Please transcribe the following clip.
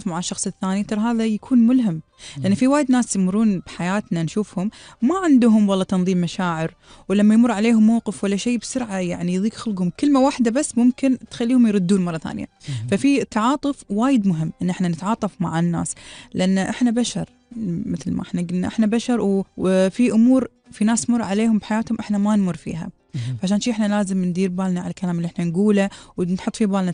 التواصل مع الشخص الثاني ترى هذا يكون ملهم، لأن في وايد ناس يمرون بحياتنا نشوفهم ما عندهم والله تنظيم مشاعر، ولما يمر عليهم موقف ولا شيء بسرعة يعني يضيق خلقهم، كلمة واحدة بس ممكن تخليهم يردون مرة ثانية. ففي تعاطف وايد مهم إن احنا نتعاطف مع الناس، لأن احنا بشر مثل ما احنا قلنا، احنا بشر وفي أمور في ناس مر عليهم بحياتهم احنا ما نمر فيها. فعشان شي احنا لازم ندير بالنا على الكلام اللي احنا نقوله ونحط في بالنا